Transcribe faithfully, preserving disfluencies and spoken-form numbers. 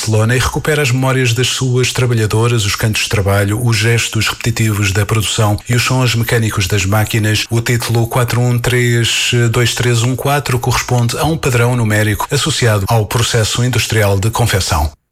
Barcelona e recupera as memórias das suas trabalhadoras, os cantos de trabalho, os gestos repetitivos da produção e os sons mecânicos das máquinas. O título quatro um três dois três um quatro corresponde a um padrão numérico associado ao processo industrial de confecção.